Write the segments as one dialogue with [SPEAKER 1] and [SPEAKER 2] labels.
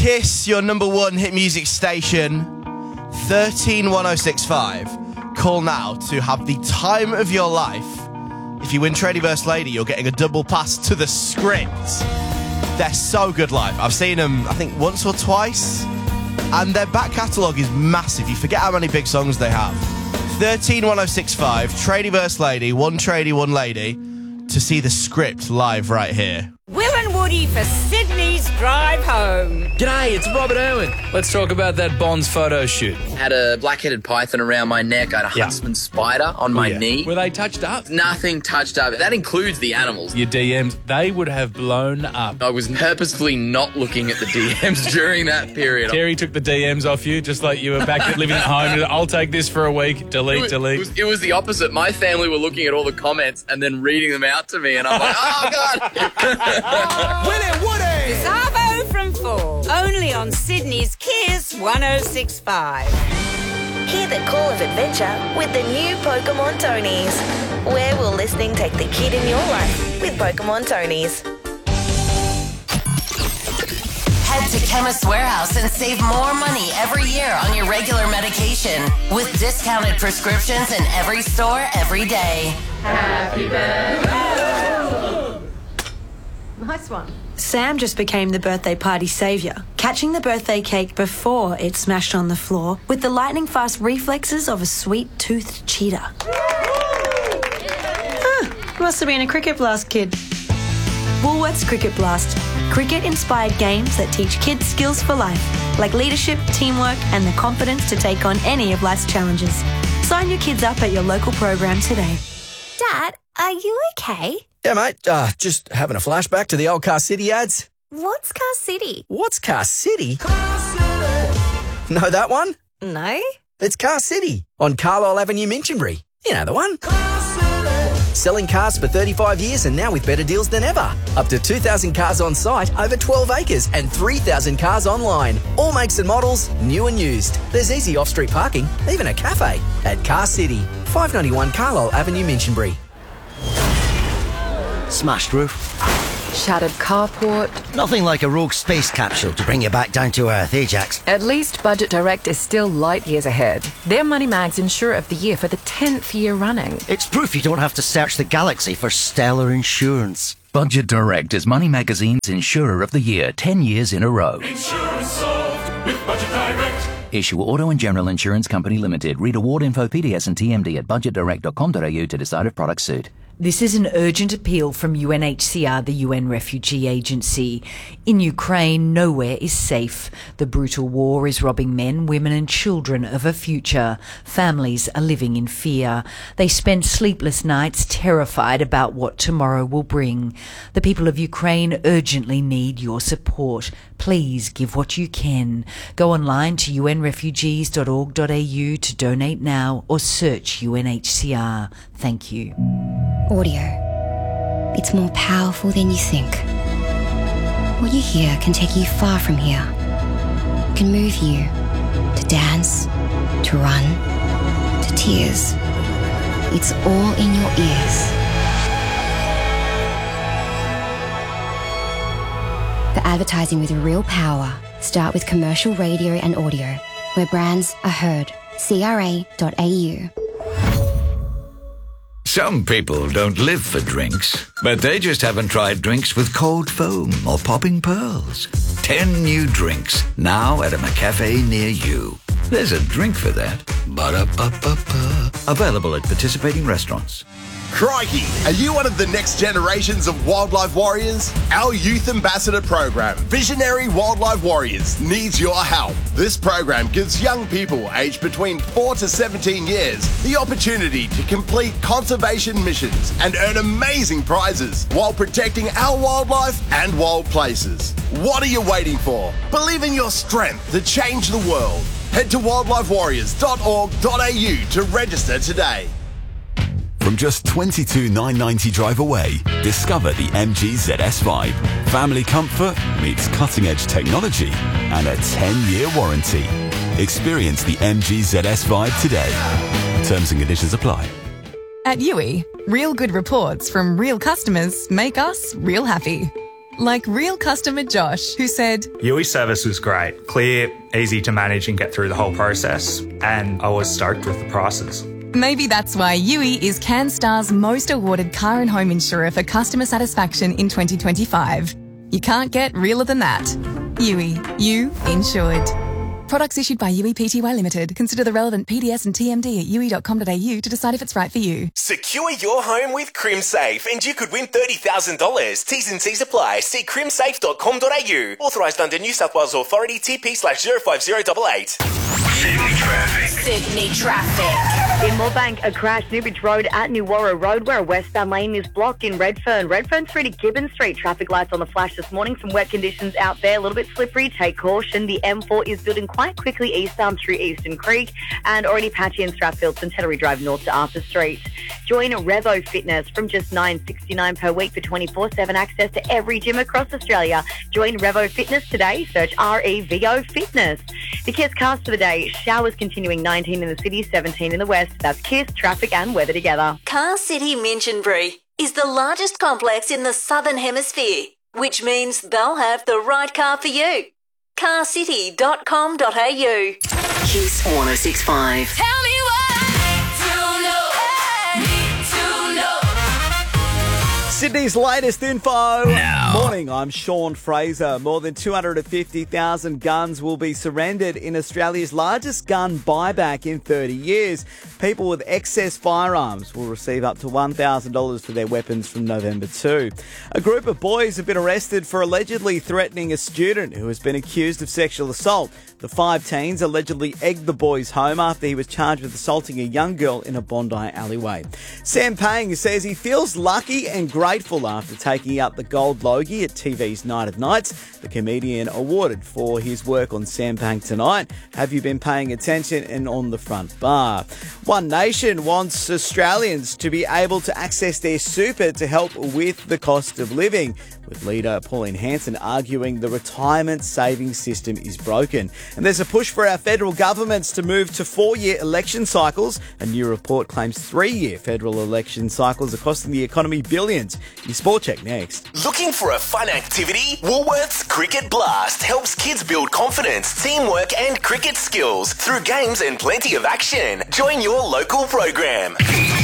[SPEAKER 1] Kiss, your number one hit music station, 131065. Call now to have the time of your life. If you win Tradie vs. Lady, you're getting a double pass to the Script. They're so good live. I've seen them, I think, once or twice. And their back catalogue is massive. You forget how many big songs they have. 131065, Tradie vs. Lady, one tradie, one lady, to see the Script live right here.
[SPEAKER 2] Will and Woody for Sydney's drive home.
[SPEAKER 3] G'day, it's Robert Irwin. Let's talk about that Bonds photo shoot.
[SPEAKER 4] Had a black-headed python around my neck. I had a huntsman spider on my knee.
[SPEAKER 3] Were they touched up?
[SPEAKER 4] Nothing touched up. That includes the animals.
[SPEAKER 3] Your DMs, they would have blown up.
[SPEAKER 4] I was purposefully not looking at the DMs during that period.
[SPEAKER 3] Terry took the DMs off you, just like you were back living at home. I'll take this for a week. Delete.
[SPEAKER 4] It was the opposite. My family were looking at all the comments and then reading them out to me, and I'm like, oh, God.
[SPEAKER 2] Willie Woody! Savo from 4. Only on Sydney's Kiss 1065.
[SPEAKER 5] Hear the call of adventure with the new Pokemon Tonys. Where will listening take the kid in your life with Pokemon Tonys?
[SPEAKER 6] Head to Chemist Warehouse and save more money every year on your regular medication with discounted prescriptions in every store every day.
[SPEAKER 7] Happy birthday.
[SPEAKER 8] Nice one. Sam just became the birthday party saviour, catching the birthday cake before it smashed on the floor with the lightning-fast reflexes of a sweet-toothed cheetah. Must have been a Cricket Blast kid. Woolworths Cricket Blast. Cricket-inspired games that teach kids skills for life, like leadership, teamwork, and the confidence to take on any of life's challenges. Sign your kids up at your local program today.
[SPEAKER 5] Dad, are you okay?
[SPEAKER 9] Yeah, mate. Just having a flashback to the old Car City ads.
[SPEAKER 5] What's Car City?
[SPEAKER 9] What's Car City? Know that one?
[SPEAKER 5] No.
[SPEAKER 9] It's Car City on Carlisle Avenue, Minchinbury. You know the one. Selling cars for 35 years and now with better deals than ever. Up to 2,000 cars on site, over 12 acres and 3,000 cars online. All makes and models, new and used. There's easy off-street parking, even a cafe at Car City. 591 Carlisle Avenue, Minchinbury.
[SPEAKER 10] Smashed roof.
[SPEAKER 11] Shattered carport.
[SPEAKER 10] Nothing like a rogue space capsule to bring you back down to earth, eh, Jax?
[SPEAKER 11] At least Budget Direct is still light years ahead. They're Moneymag's Insurer of the Year for the 10th year running.
[SPEAKER 10] It's proof you don't have to search the galaxy for stellar insurance.
[SPEAKER 12] Budget Direct is Money Magazine's Insurer of the Year 10 years in a row.
[SPEAKER 13] Insurance solved with Budget Direct.
[SPEAKER 12] Issue Auto and General Insurance Company Limited. Read award info, PDS and TMD at budgetdirect.com.au to decide if products suit.
[SPEAKER 14] This is an urgent appeal from UNHCR, the UN Refugee Agency. In Ukraine, nowhere is safe. The brutal war is robbing men, women and children of a future. Families are living in fear. They spend sleepless nights terrified about what tomorrow will bring. The people of Ukraine urgently need your support. Please give what you can. Go online to unrefugees.org.au to donate now or search UNHCR. Thank you.
[SPEAKER 15] Audio. It's more powerful than you think. What you hear can take you far from here. It can move you to dance, to run, to tears. It's all in your ears. For advertising with real power, start with commercial radio and audio, where brands are heard. CRA.au.
[SPEAKER 16] Some people don't live for drinks, but they just haven't tried drinks with cold foam or popping pearls. 10 new drinks, now at a McCafe near you. There's a drink for that. Ba-da-ba-ba-ba. Available at participating restaurants.
[SPEAKER 17] Crikey! Are you one of the next generations of wildlife warriors? Our youth ambassador program, Visionary Wildlife Warriors, needs your help. This program gives young people aged between 4 to 17 years the opportunity to complete conservation missions and earn amazing prizes while protecting our wildlife and wild places. What are you waiting for? Believe in your strength to change the world. Head to wildlifewarriors.org.au to register today.
[SPEAKER 18] From just $22,990 drive away, discover the MG ZS Vibe. Family comfort meets cutting-edge technology and a 10-year warranty. Experience the MG ZS Vibe today. Terms and conditions apply.
[SPEAKER 19] At Yui, real good reports from real customers make us real happy. Like real customer Josh, who said,
[SPEAKER 20] Yui service was great. Clear, easy to manage and get through the whole process. And I was stoked with the prices.
[SPEAKER 19] maybe that's why Yui is CanStar's most awarded car and home insurer for customer satisfaction in 2025. You can't get realer than that. Yui, you insured. Products issued by Yui Pty Limited. Consider the relevant PDS and TMD at yui.com.au to decide if it's right for you.
[SPEAKER 21] Secure your home with CrimSafe and you could win $30,000. T's and C's apply. See crimsafe.com.au. Authorised under New South Wales Authority TP/05088.
[SPEAKER 5] Sydney traffic.
[SPEAKER 22] In Moorebank, a crash Newbridge Road at New Warrow Road where a westbound lane is blocked in Redfern. Redfern through to Gibbon Street. Traffic lights on the flash this morning. Some wet conditions out there. A little bit slippery. Take caution. The M4 is building quite quickly eastbound through Eastern Creek and already patchy in Strathfield, St Hilary Drive north to Arthur Street. Join Revo Fitness from just $9.69 per week for 24/7 access to every gym across Australia. Join Revo Fitness today. Search REVO Fitness. The KISS cast for the day. Showers continuing 19 in the city, 17 in the west. That's KISS, traffic and weather together.
[SPEAKER 5] Car City Minchinbury is the largest complex in the Southern Hemisphere, which means they'll have the right car for you. carcity.com.au. KISS 106.5.
[SPEAKER 6] Tell me
[SPEAKER 23] Sydney's latest info. Now. Morning, I'm Sean Fraser. More than 250,000 guns will be surrendered in Australia's largest gun buyback in 30 years. People with excess firearms will receive up to $1,000 for their weapons from November 2. A group of boys have been arrested for allegedly threatening a student who has been accused of sexual assault. The 5 teens allegedly egged the boys home after he was charged with assaulting a young girl in a Bondi alleyway. Sam Pang says he feels lucky and grateful after taking up the Gold Logie at TV's Night of Nights. The comedian awarded for his work on Sam Pang Tonight. Have you been paying attention? And on the front bar. One Nation wants Australians to be able to access their super to help with the cost of living, with leader Pauline Hanson arguing the retirement savings system is broken. And there's a push for our federal governments to move to 4-year election cycles. A new report claims 3-year federal election cycles are costing the economy billions. Your Sport Check next.
[SPEAKER 21] Looking for a fun activity? Woolworths Cricket Blast helps kids build confidence, teamwork and cricket skills through games and plenty of action. Join your local program.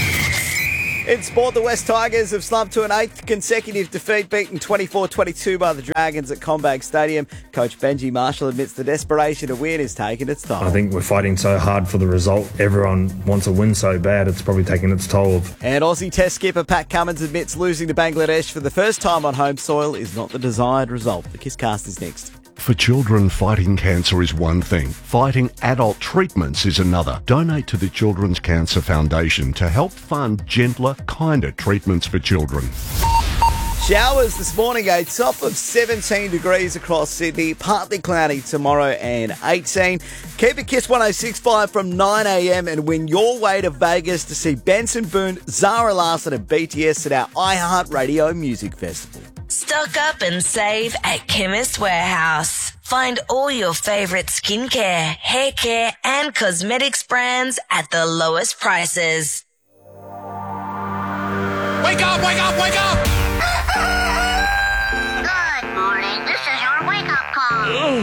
[SPEAKER 23] In sport, the West Tigers have slumped to an 8th consecutive defeat, beaten 24-22 by the Dragons at CommBank Stadium. Coach Benji Marshall admits the desperation to win is taking its toll.
[SPEAKER 24] I think we're fighting so hard for the result. Everyone wants a win so bad, it's probably taking its toll.
[SPEAKER 23] And Aussie Test skipper Pat Cummins admits losing to Bangladesh for the first time on home soil is not the desired result. The KISScast is next.
[SPEAKER 25] For children, fighting cancer is one thing. Fighting adult treatments is another. Donate to the Children's Cancer Foundation to help fund gentler, kinder treatments for children.
[SPEAKER 23] Showers this morning, a top of 17 degrees across Sydney, partly cloudy tomorrow and 18. Keep it KISS 106.5 from 9am and win your way to Vegas to see Benson Boone, Zara Larsson and BTS at our iHeartRadio Music Festival.
[SPEAKER 5] Stock up and save at Chemist Warehouse. Find all your favourite skincare, hair care and cosmetics brands at the lowest prices.
[SPEAKER 13] Wake up, wake up, wake up!
[SPEAKER 26] Good morning, this is your wake-up call.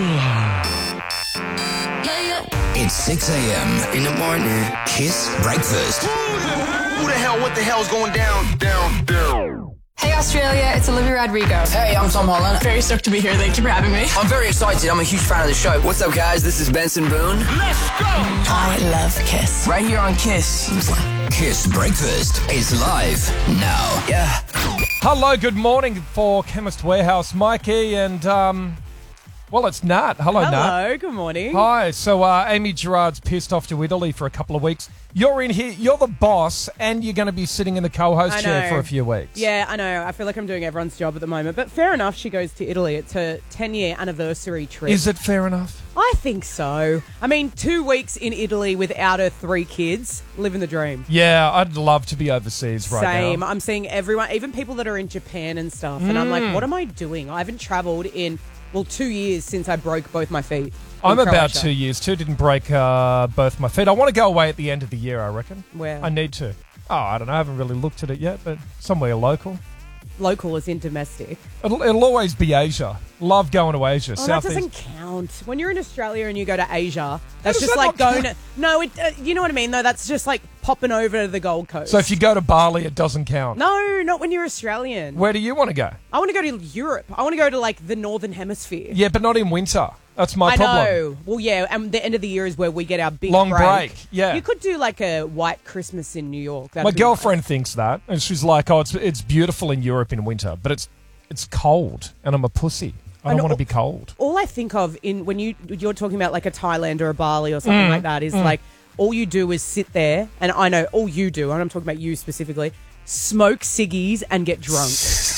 [SPEAKER 27] It's 6 a.m. in the morning. KISS Breakfast.
[SPEAKER 21] Who the hell, what the hell's going down?
[SPEAKER 28] Hey Australia, it's Olivia Rodrigo.
[SPEAKER 29] Hey, I'm Tom Holland.
[SPEAKER 28] Very stoked to be here. Thank you for having me.
[SPEAKER 29] I'm very excited. I'm a huge fan of the show. What's up, guys? This is Benson Boone.
[SPEAKER 13] Let's go!
[SPEAKER 28] I love KISS.
[SPEAKER 29] Right here on KISS.
[SPEAKER 27] KISS Breakfast is live now.
[SPEAKER 29] Yeah.
[SPEAKER 30] Hello, good morning for Chemist Warehouse. Mikey and, well, it's Nat. Hello, Nat.
[SPEAKER 31] Hello, good morning.
[SPEAKER 30] Hi. So Amy Gerard's pissed off to Italy for a couple of weeks. You're in here, you're the boss, and you're going to be sitting in the co-host chair for a few weeks.
[SPEAKER 31] Yeah, I know. I feel like I'm doing everyone's job at the moment. But fair enough, she goes to Italy. It's her 10-year anniversary trip.
[SPEAKER 30] Is it fair enough?
[SPEAKER 31] I think so. I mean, 2 weeks in Italy without her 3 kids, living the dream.
[SPEAKER 30] Yeah, I'd love to be overseas right now.
[SPEAKER 31] Same. I'm seeing everyone, even people that are in Japan and stuff. And I'm like, what am I doing? I haven't travelled in, 2 years since I broke both my feet.
[SPEAKER 30] I'm about 2 years too. Didn't break both my feet. I want to go away at the end of the year, I reckon.
[SPEAKER 31] Where?
[SPEAKER 30] I need to. Oh, I don't know. I haven't really looked at it yet, but somewhere local.
[SPEAKER 31] local as in domestic.
[SPEAKER 30] It'll always be Asia. Love going to Asia.
[SPEAKER 31] Oh, that
[SPEAKER 30] Southeast.
[SPEAKER 31] doesn't count. When you're in Australia and you go to Asia, that's
[SPEAKER 30] does
[SPEAKER 31] just
[SPEAKER 30] that
[SPEAKER 31] like
[SPEAKER 30] not
[SPEAKER 31] going to... No, you know what I mean, though? That's just like popping over to the Gold Coast.
[SPEAKER 30] So if you go to Bali, it doesn't count.
[SPEAKER 31] No, not when you're Australian.
[SPEAKER 30] Where do you want to go?
[SPEAKER 31] I want to go to Europe. I want to go to, like, the Northern Hemisphere.
[SPEAKER 30] Yeah, but not in winter. That's my problem.
[SPEAKER 31] I know. Well, yeah, and the end of the year is where we get our big
[SPEAKER 30] Long break, yeah.
[SPEAKER 31] You could do, like, a white Christmas in New York. That'd
[SPEAKER 30] My
[SPEAKER 31] be
[SPEAKER 30] girlfriend thinks that, and she's like, "Oh, it's beautiful in Europe in winter, but it's cold, and I'm a pussy. I don't want to be cold."
[SPEAKER 31] All I think of when you're talking about, like, a Thailand or a Bali or something like that is, like, all you do is sit there, and I know all you do, and I'm talking about you specifically, smoke ciggies and get drunk.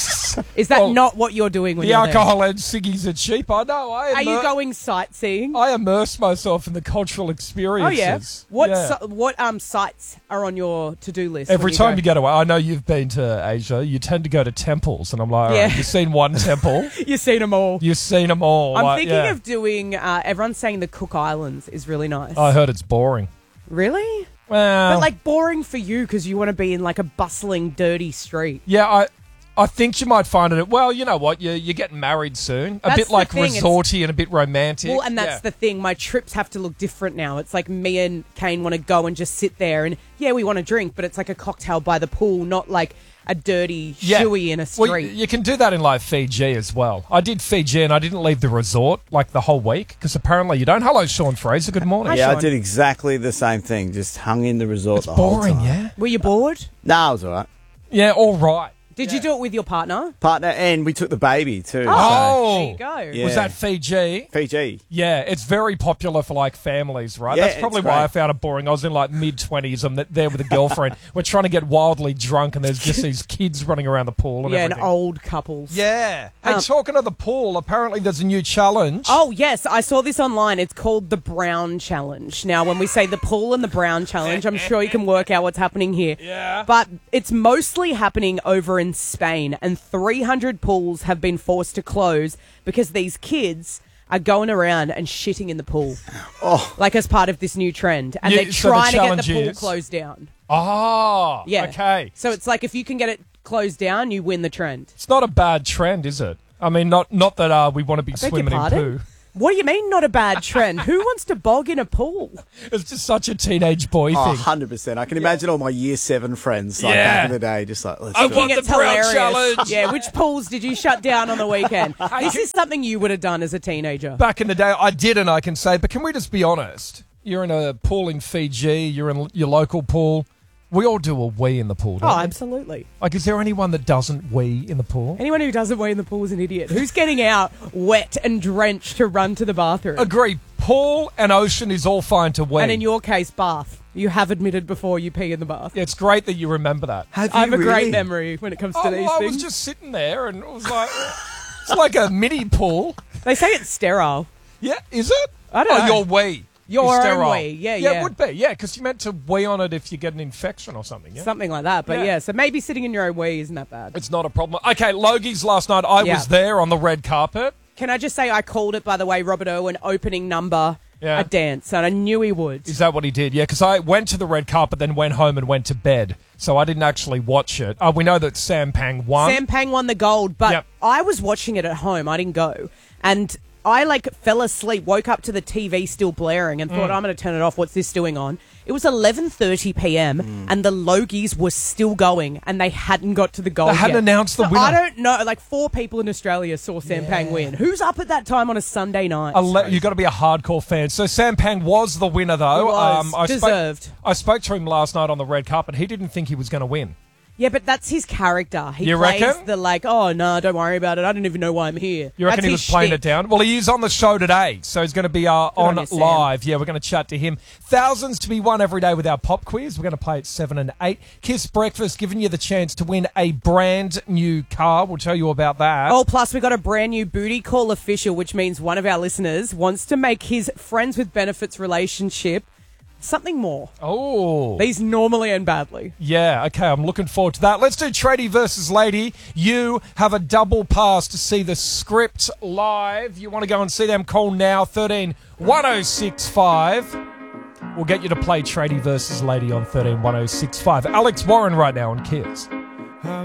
[SPEAKER 31] Is that not what you're doing when
[SPEAKER 30] the
[SPEAKER 31] you're
[SPEAKER 30] alcohol and ciggies are cheap? I know.
[SPEAKER 31] Are you going sightseeing?
[SPEAKER 30] I immerse myself in the cultural experiences.
[SPEAKER 31] Oh yeah. What sites are on your to-do list?
[SPEAKER 30] Every time you go away, I know you've been to Asia. You tend to go to temples, and I'm like, all right, you've seen one temple.
[SPEAKER 31] You've seen them all.
[SPEAKER 30] You've seen them all.
[SPEAKER 31] I'm thinking of doing. Everyone's saying the Cook Islands is really nice.
[SPEAKER 30] I heard it's boring.
[SPEAKER 31] Really?
[SPEAKER 30] Well,
[SPEAKER 31] but like boring for you because you want to be in like a bustling, dirty street.
[SPEAKER 30] Yeah, I think you might find it. Well, you know what? You're getting married soon. A bit like resorty and a bit romantic.
[SPEAKER 31] Well, and that's the thing. My trips have to look different now. It's like me and Kane want to go and just sit there. And yeah, we want to drink, but it's like a cocktail by the pool, not like a dirty shoey in a street.
[SPEAKER 30] Well, you can do that in like Fiji as well. I did Fiji and I didn't leave the resort like the whole week because apparently you don't. Hello, Sean Fraser. Good morning.
[SPEAKER 23] Yeah,
[SPEAKER 31] Sean.
[SPEAKER 23] I did exactly the same thing. Just hung in the resort
[SPEAKER 30] It's
[SPEAKER 23] the whole
[SPEAKER 30] boring,
[SPEAKER 23] time.
[SPEAKER 30] yeah?
[SPEAKER 31] Were you bored?
[SPEAKER 23] No, I was all right.
[SPEAKER 30] Yeah, all right.
[SPEAKER 31] Did you do it with your partner?
[SPEAKER 23] Partner, and we took the baby too.
[SPEAKER 31] Oh, there you go.
[SPEAKER 23] Yeah.
[SPEAKER 30] Was that Fiji?
[SPEAKER 23] Fiji.
[SPEAKER 30] Yeah, it's very popular for like families, right?
[SPEAKER 23] Yeah,
[SPEAKER 30] That's probably
[SPEAKER 23] it's
[SPEAKER 30] why
[SPEAKER 23] great.
[SPEAKER 30] I found it boring. I was in like mid-20s. I'm there with a girlfriend. We're trying to get wildly drunk, and there's just these kids running around the pool and
[SPEAKER 31] And
[SPEAKER 30] everything.
[SPEAKER 31] old couples.
[SPEAKER 30] Yeah. Hey, talking of the pool, apparently there's a new challenge.
[SPEAKER 31] Oh, yes. I saw this online. It's called the Brown Challenge. Now, when we say the pool and the Brown Challenge, I'm sure you can work out what's happening here.
[SPEAKER 30] Yeah.
[SPEAKER 31] But it's mostly happening over in Spain, and 300 pools have been forced to close because these kids are going around and shitting in the pool.
[SPEAKER 23] Oh.
[SPEAKER 31] Like as part of this new trend. And
[SPEAKER 30] Yeah,
[SPEAKER 31] they're
[SPEAKER 30] so the
[SPEAKER 31] trying to get the
[SPEAKER 30] challenge
[SPEAKER 31] pool
[SPEAKER 30] is-
[SPEAKER 31] closed down.
[SPEAKER 30] Oh,
[SPEAKER 31] Yeah.
[SPEAKER 30] okay.
[SPEAKER 31] So it's like if you can get it closed down, you win the trend.
[SPEAKER 30] It's not a bad trend, is it? I mean, not that we want to be
[SPEAKER 31] Beg your
[SPEAKER 30] swimming in
[SPEAKER 31] pardon?
[SPEAKER 30] poo.
[SPEAKER 31] What do you mean not a bad trend? Who wants to bog in a pool?
[SPEAKER 30] It's just such a teenage boy
[SPEAKER 23] Oh,
[SPEAKER 30] thing.
[SPEAKER 23] 100%. I can imagine all my year 7 friends like
[SPEAKER 30] Yeah.
[SPEAKER 23] back in the day just like, let's
[SPEAKER 30] I
[SPEAKER 23] do
[SPEAKER 30] want
[SPEAKER 23] it.
[SPEAKER 30] the
[SPEAKER 31] It's
[SPEAKER 30] Brown
[SPEAKER 31] hilarious.
[SPEAKER 30] Challenge.
[SPEAKER 31] Yeah, which pools did you shut down on the weekend? This is something you would have done as a teenager.
[SPEAKER 30] Back in the day, I didn't, I can say, but can we just be honest? You're in a pool in Fiji, you're in your local pool. We all do a wee in the pool, don't
[SPEAKER 31] Oh,
[SPEAKER 30] we?
[SPEAKER 31] absolutely.
[SPEAKER 30] Like, is there anyone that doesn't wee in the pool?
[SPEAKER 31] Anyone who doesn't wee in the pool is an idiot. Who's getting out wet and drenched to run to the bathroom?
[SPEAKER 30] Agree. Pool and ocean is all fine to wee.
[SPEAKER 31] And in your case, bath. You have admitted before you pee in the bath.
[SPEAKER 30] Yeah, it's great that you remember that.
[SPEAKER 23] Have
[SPEAKER 31] I have
[SPEAKER 23] you
[SPEAKER 31] a great
[SPEAKER 23] really?
[SPEAKER 31] memory when it comes to
[SPEAKER 30] Oh,
[SPEAKER 31] these
[SPEAKER 30] well, I
[SPEAKER 31] things.
[SPEAKER 30] was just sitting there and it was like, it's like a mini pool.
[SPEAKER 31] They say it's sterile.
[SPEAKER 30] Yeah, is it?
[SPEAKER 31] I don't know.
[SPEAKER 30] Your wee.
[SPEAKER 31] Your
[SPEAKER 30] is
[SPEAKER 31] own
[SPEAKER 30] sterile.
[SPEAKER 31] wee. Yeah,
[SPEAKER 30] Yeah,
[SPEAKER 31] yeah.
[SPEAKER 30] it would be. Yeah, because you meant to wee on it if you get an infection or something. Yeah?
[SPEAKER 31] Something like that. But
[SPEAKER 30] Yeah.
[SPEAKER 31] yeah, so maybe sitting in your own wee isn't that bad.
[SPEAKER 30] It's not a problem. Okay, Logie's last night. I
[SPEAKER 31] Yeah.
[SPEAKER 30] was there on the red carpet.
[SPEAKER 31] Can I just say I called it, by the way, Robert Owen, opening number,
[SPEAKER 30] Yeah.
[SPEAKER 31] a dance, and I knew he would.
[SPEAKER 30] Is that what he did? Yeah, because I went to the red carpet, then went home and went to bed. So I didn't actually watch it. We know that Sam Pang won.
[SPEAKER 31] Sam Pang won the gold, but
[SPEAKER 30] Yep.
[SPEAKER 31] I was watching it at home. I didn't go. And I fell asleep, woke up to the TV still blaring and thought, I'm going to turn it off. What's this doing on? It was 11:30 p.m. and the Logies were still going and they hadn't got to the gold
[SPEAKER 30] They hadn't
[SPEAKER 31] yet.
[SPEAKER 30] announced the
[SPEAKER 31] So
[SPEAKER 30] winner.
[SPEAKER 31] I don't know. 4 people in Australia saw Sam Pang win. Who's up at that time on a Sunday night?
[SPEAKER 30] You've got to be a hardcore fan. So Sam Pang was the winner, though.
[SPEAKER 31] He was.
[SPEAKER 30] I
[SPEAKER 31] Deserved.
[SPEAKER 30] I spoke to him last night on the red carpet. He didn't think he was going to win.
[SPEAKER 31] Yeah, but that's his character. He
[SPEAKER 30] You
[SPEAKER 31] plays
[SPEAKER 30] reckon?
[SPEAKER 31] the oh, no, don't worry about it. I don't even know why I'm here.
[SPEAKER 30] You reckon
[SPEAKER 31] That's
[SPEAKER 30] he
[SPEAKER 31] his
[SPEAKER 30] was playing
[SPEAKER 31] shtick.
[SPEAKER 30] it down? Well, he is on the show today, so he's going to be on
[SPEAKER 31] on you, Sam.
[SPEAKER 30] live. Yeah, we're going to chat to him. Thousands to be won every day with our pop quiz. We're going to play at 7 and 8. Kiss Breakfast, giving you the chance to win a brand new car. We'll tell you about that.
[SPEAKER 31] Oh, plus we got a brand new booty call official, which means one of our listeners wants to make his friends with benefits relationship something more.
[SPEAKER 30] Oh.
[SPEAKER 31] These normally end badly.
[SPEAKER 30] Yeah, okay, I'm looking forward to that. Let's do Tradie versus Lady. You have a double pass to see the script live. You want to go and see them? Call now, 13 1065. We'll get you to play Tradie versus Lady on 13 1065. Alex Warren right now on Kiss.